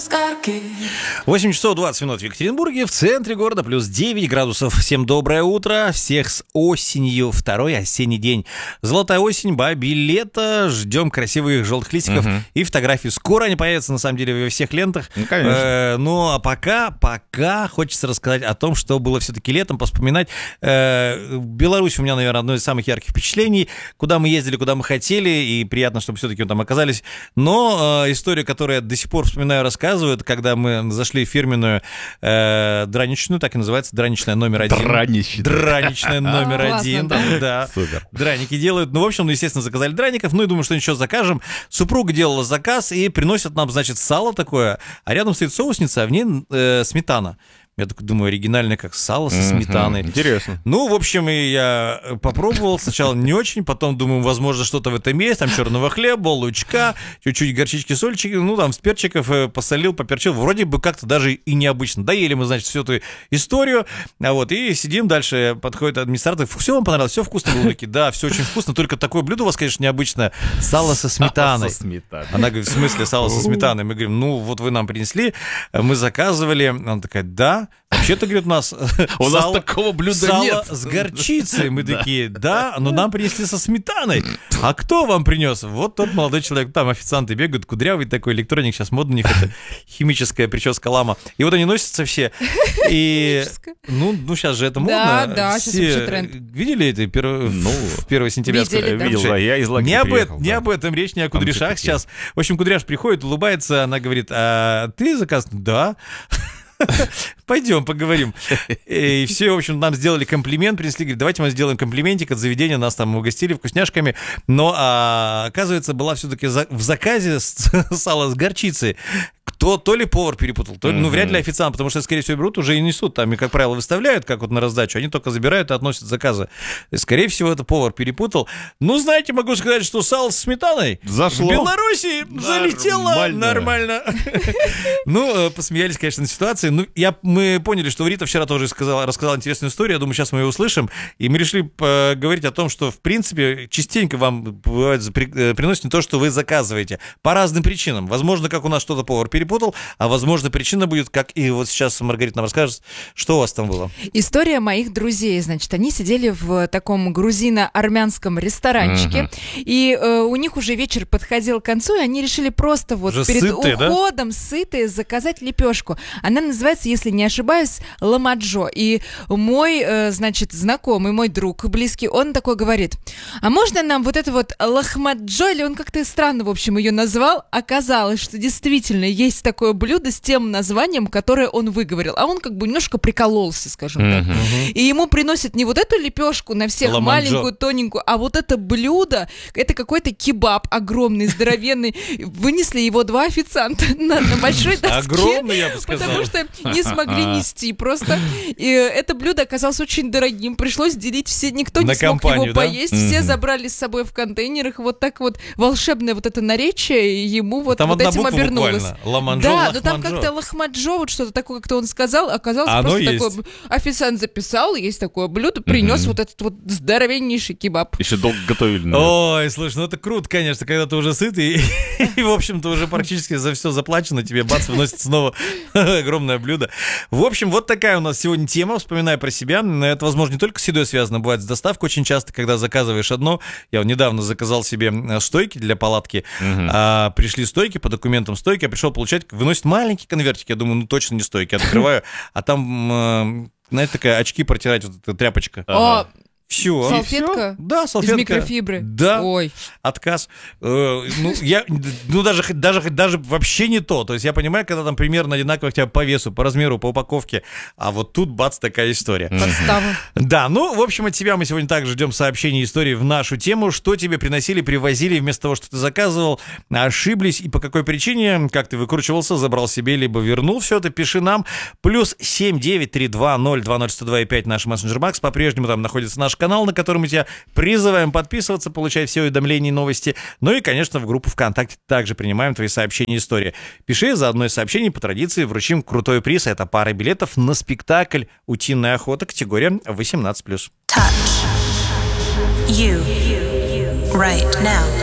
8 часов 20 минут в Екатеринбурге, в центре города, плюс 9 градусов. Всем доброе утро, всех с осенью, второй осенний день. Золотая осень, бабье лето, ждем красивых желтых листиков и фотографий. Скоро они появятся, на самом деле, во всех лентах. Ну, конечно. Ну, а пока хочется рассказать о том, что было все-таки летом, поспоминать. Беларусь у меня, наверное, одно из самых ярких впечатлений. Куда мы ездили, куда мы хотели, и приятно, чтобы все-таки там оказались. Но история, которую я до сих пор вспоминаю, рассказывают, когда мы зашли в фирменную драничную, так и называется, драничная номер один. Драничная номер один. Да. Супер. Драники делают. Ну, в общем, естественно, заказали драников. Ну, и думаю, что ничего, закажем. Супруга делала заказ и приносит нам, значит, сало такое, а рядом стоит соусница, а в ней сметана. Я такой думаю, оригинальное, как сало со сметаной. Интересно. Ну, в общем, и я попробовал. Сначала не очень, потом думаю, возможно, что-то в этом есть. Там черного хлеба, лучка, чуть-чуть горчички, сольчики, ну, там, с перчиков посолил, поперчил. Вроде бы как-то даже и необычно. Доели мы, значит, всю эту историю. И сидим дальше, подходит администратор. Все вам понравилось? Все вкусно было? Такие, да, все очень вкусно. Только такое блюдо у вас, конечно, необычное. Сало со сметаной. Она говорит, в смысле сало со сметаной? Мы говорим, ну, вот вы нам принесли, мы заказывали. Она такая, да. Вообще-то, говорит, у нас такого блюда сало нет. с горчицей. Мы такие, да, но нам принесли со сметаной. А кто вам принес? Вот тот молодой человек. Там официанты бегают, кудрявый такой, электроник. Сейчас модно у них это химическая прическа лама. И вот они носятся все. И, ну, сейчас же это модно. Да, сейчас вообще тренд. Видели это 1 сентября? Видели, да, я из Лаги приехал. Не об этом речь, не о кудряшах сейчас. В общем, кудряш приходит, улыбается, она говорит, а ты заказ? Да. Пойдем поговорим. И все, в общем, нам сделали комплимент, принесли, говорит, давайте мы сделаем комплиментик от заведения, нас там угостили вкусняшками. Но, оказывается, была все-таки в заказе сало с горчицей. То ли повар перепутал, то ли, ну, вряд ли официант, потому что, скорее всего, берут уже и несут. Там, и, как правило, выставляют, как вот на раздачу, они только забирают и относят заказы. И, скорее всего, это повар перепутал. Ну, знаете, могу сказать, что сало с сметаной зашло. В Беларуси залетело нормально. Ну, посмеялись, конечно, на ситуации. Ну, мы поняли, что Рита вчера тоже рассказала интересную историю. Я думаю, сейчас мы ее услышим. И мы решили поговорить о том, что, в принципе, частенько вам бывает приносят не то, что вы заказываете. По разным причинам. Возможно, как у нас что-то повар перепутал, а возможно, причина будет, как и вот сейчас Маргарита нам расскажет, что у вас там было. История моих друзей, значит, они сидели в таком грузино-армянском ресторанчике, и у них уже вечер подходил к концу, и они решили просто вот уже перед сытые, уходом, сытые, заказать лепешку. Она называется, если не ошибаюсь, ламаджо. И мой, значит, знакомый, мой друг близкий, он такой говорит, а можно нам вот это вот лахмаджо, или он как-то странно, в общем, ее назвал. Оказалось, что действительно есть такое блюдо с тем названием, которое он выговорил. А он как бы немножко прикололся, скажем так. И ему приносят не вот эту лепешку на всех, ламаджо, маленькую, тоненькую, а вот это блюдо, это какой-то кебаб огромный, здоровенный. Вынесли его два официанта на большой доске. Огромный, я бы сказал. Потому что не смогли нести просто. И это блюдо оказалось очень дорогим. Пришлось делить все. Никто не смог его поесть. Все забрали с собой в контейнерах. Вот так вот волшебное вот это наречие ему вот этим обернулось. Да, но там как-то лахмаджо, вот что-то такое, как-то он сказал, оказалось просто такое. Официант записал, есть такое блюдо, принес вот этот вот здоровеннейший кебаб. Еще долго готовили. Ой, слушай, ну это круто, конечно, когда ты уже сытый и, в общем-то, уже практически за все заплачено, тебе бац, выносит снова огромное блюдо. В общем, вот такая у нас сегодня тема, вспоминая про себя. Это, возможно, не только с едой связано, бывает с доставкой очень часто, когда заказываешь одно. Я вот недавно заказал себе стойки для палатки, пришли стойки, по документам стойки, я пришел получать, выносит маленький конвертик, я думаю, ну точно не стойки, открываю, а там, знаете, такая очки протирать, вот эта тряпочка. Все. Салфетка? Да, салфетка. Из микрофибры? Да. Ой. Отказ. Даже вообще не то. То есть я понимаю, когда там примерно одинаково тебя по весу, по размеру, по упаковке, а вот тут бац, такая история. Подстава. Да, ну, в общем, от тебя мы сегодня также ждем сообщений истории в нашу тему. Что тебе приносили, привозили вместо того, что ты заказывал, ошиблись и по какой причине, как ты выкручивался, забрал себе, либо вернул все это, пиши нам. +7 932 020 102,5 наш мессенджер Макс. По-прежнему там находится наш канал, на который мы тебя призываем подписываться, получать все уведомления и новости. Ну и, конечно, в группу ВКонтакте также принимаем твои сообщения и истории. Пиши, за одно из сообщений по традиции вручим крутой приз. Это пара билетов на спектакль «Утиная охота», категория 18+. Touch you right now.